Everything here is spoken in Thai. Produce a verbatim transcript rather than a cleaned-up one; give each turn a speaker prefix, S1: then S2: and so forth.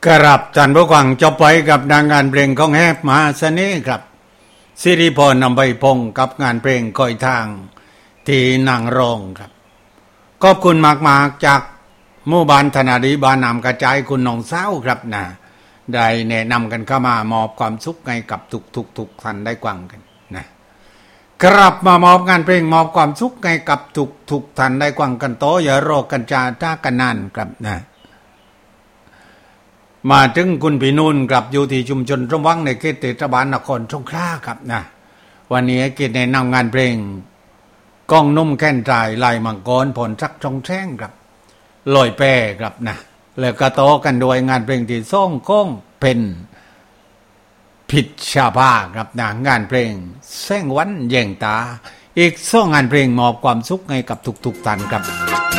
S1: กราบท่านผู้ฟังจบไปกับนางงานเพลงของแฮปมหาเสน่ห์ครับสิริพรนำใบพงกับงานเพลงคอยทางที่นางรองครับขอบคุณมากๆจากหมู่บ้านธนาดีบ้านนำกระจายคุณน้องสาวครับนะได้แนะนำกันเข้ามามอบความสุขให้กับทุกๆทุกท่านได้ฟังกันนะกลับมามอบงานเพลงมอบความสุขให้กับทุกๆท่านได้ฟังกันโตอย่ารอกันจาท่ากันนานครับนะมาถึงคุณพี่นุ่นกลับอยู่ที่ชุมชนร่มวังในเขตเทศบาลนครสงขลาครับนะวันนี้เกียรติแนะนำงานเพลงก้องนุ่มแค้นใจลายมังกรผลสักช่องแช่งครับลอยแปรครับนะแล้วก็ต่อกันโดยงานเพลงที่ส่งโค้งเป็นผิดชาบ้าครับนะงานเพลงแสงวันแย่งตาอีกสองงานเพลงมอบความสุขให้กับทุกๆท่านครับ